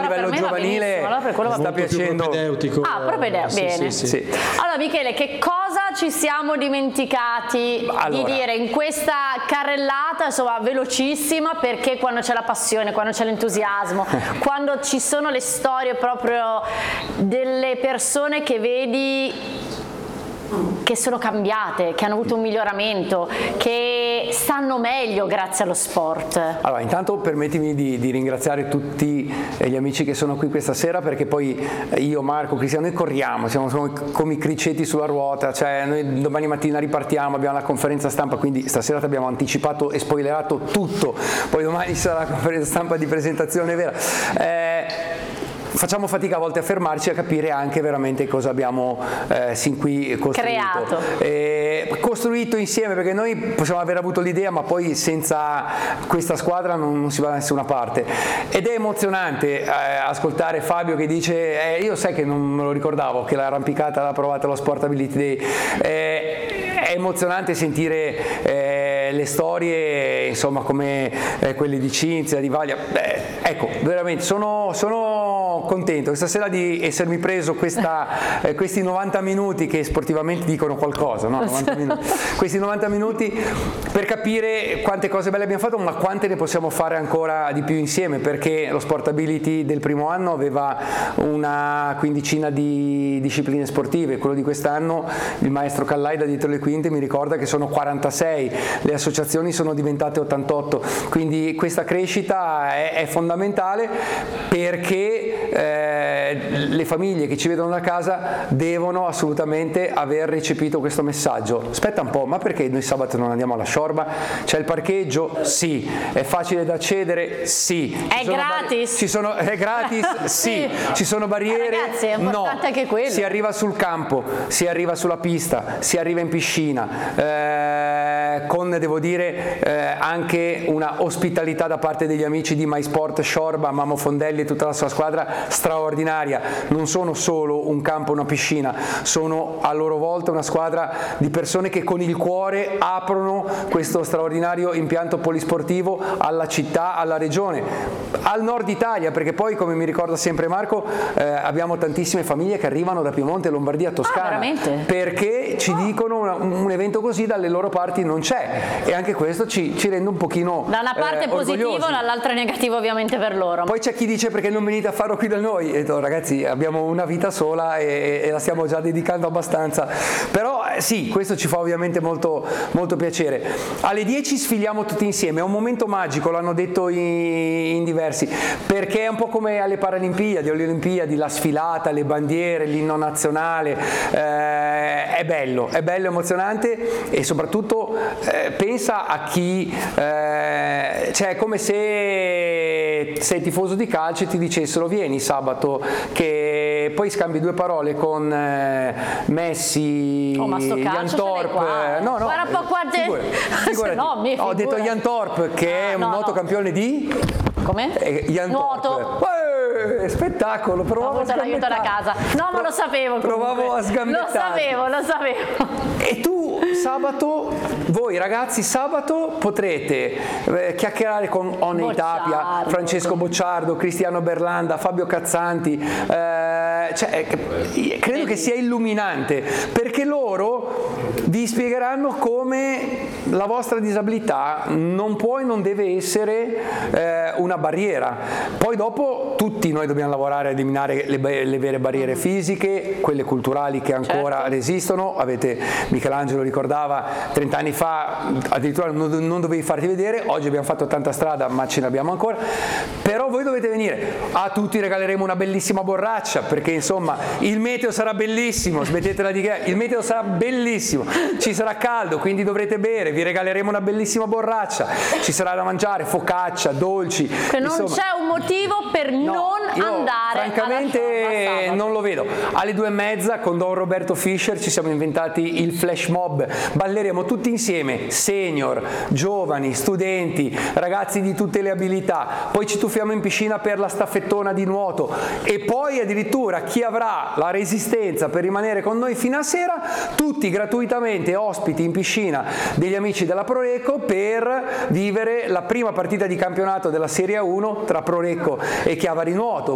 livello giovanile sta piacendo. Propedeutico. bene. Sì. Allora Michele, che cosa ci siamo dimenticati di dire in questa carrellata, insomma, velocissima, perché quando c'è la passione, quando c'è l'entusiasmo, quando ci sono le storie proprio delle persone che vedi che sono cambiate, che hanno avuto un miglioramento, che stanno meglio grazie allo sport. Allora, intanto permettimi di ringraziare tutti gli amici che sono qui questa sera, perché poi io, Marco, Cristiano, noi corriamo, siamo come i criceti sulla ruota, cioè noi domani mattina ripartiamo, abbiamo la conferenza stampa, quindi stasera ti abbiamo anticipato e spoilerato tutto, poi domani sarà la conferenza stampa di presentazione vera. Facciamo fatica a volte a fermarci a capire anche veramente cosa abbiamo sin qui costruito insieme, perché noi possiamo aver avuto l'idea, ma poi senza questa squadra non si va da nessuna parte, ed è emozionante ascoltare Fabio che dice io sai che non me lo ricordavo che l'arrampicata l'ha provata allo Sportability Day. È emozionante sentire le storie, insomma, come quelle di Cinzia, di Vaglia. Ecco, veramente sono contento questa sera di essermi preso questi 90 minuti che sportivamente dicono qualcosa, no? 90 minuti. Questi 90 minuti per capire quante cose belle abbiamo fatto, ma quante ne possiamo fare ancora di più insieme, perché lo Sportability del primo anno aveva una quindicina di discipline sportive, quello di quest'anno il maestro Callaida dietro le quinte mi ricorda che sono 46, le associazioni sono diventate 88, quindi questa crescita è fondamentale, perché le famiglie che ci vedono da casa devono assolutamente aver recepito questo messaggio. Aspetta un po', ma perché noi sabato non andiamo alla Sciorba? C'è il parcheggio? Sì. È facile da accedere? Sì. È gratis? È gratis? Sì. Ci sono barriere? Ragazzi, è importante anche quello. Si arriva sul campo, si arriva sulla pista, si arriva in piscina, con, devo dire, anche una ospitalità da parte degli amici di MySport Sciorba, Mamo Fondelli e tutta la sua squadra straordinaria. Non sono solo un campo e una piscina, sono a loro volta una squadra di persone che con il cuore aprono questo straordinario impianto polisportivo alla città, alla regione, al nord Italia, perché poi, come mi ricorda sempre Marco, abbiamo tantissime famiglie che arrivano da Piemonte, Lombardia, Toscana, perché ci dicono un evento così dalle loro parti non c'è, e anche questo ci rende un pochino da una parte positivo, dall'altra negativo ovviamente per loro. Poi c'è chi dice perché non venite a farlo qui da noi, e ragazzi, abbiamo una vita sola e la stiamo già dedicando abbastanza, però sì, questo ci fa ovviamente molto, molto piacere. Alle 10 sfiliamo tutti insieme, è un momento magico, l'hanno detto in diversi, perché è un po' come alle Paralimpiadi, alle Olimpiadi, la sfilata, le bandiere, l'inno nazionale, è bello, emozionante, e soprattutto pensa a chi, cioè è come se sei tifoso di calcio e ti dicessero vieni sabato che poi scambi due parole con Messi, Jan Torp, guarda un po' figurati. Ho detto Jan Torp, che è un noto campione di nuoto. Spettacolo, provavo a l'aiuto da casa. No, ma lo sapevo. Provavo a sgambettare. Lo sapevo. E tu sabato, voi ragazzi, sabato potrete chiacchierare con Oney Tapia, Francesco Bocciardo, Cristiano Berlanda, Fabio Cazzanti, credo che sia illuminante, perché loro vi spiegheranno come la vostra disabilità non può e non deve essere una barriera. Poi dopo tutti noi dobbiamo lavorare a eliminare le vere barriere fisiche, quelle culturali che ancora resistono. Michelangelo ricordava 30 anni fa addirittura non dovevi farti vedere, oggi abbiamo fatto tanta strada ma ce l'abbiamo ancora, però voi dovete venire, a tutti regaleremo una bellissima borraccia, perché insomma il meteo sarà bellissimo, smettetela di il meteo sarà bellissimo, ci sarà caldo, quindi dovrete bere, vi regaleremo una bellissima borraccia, ci sarà da mangiare, focaccia, dolci, non c'è un motivo per non andare francamente non lo vedo. Alle 2:30 con Don Roberto Fischer ci siamo inventati il flash mob, balleremo tutti insieme, senior, giovani, studenti, ragazzi di tutte le abilità, poi ci tuffiamo in piscina per la staffettona di nuoto, e poi addirittura chi avrà la resistenza per rimanere con noi fino a sera, tutti gratuitamente ospiti in piscina degli amici della Prorecco per vivere la prima partita di campionato della Serie 1 tra Prorecco e Chiavari Nuoto.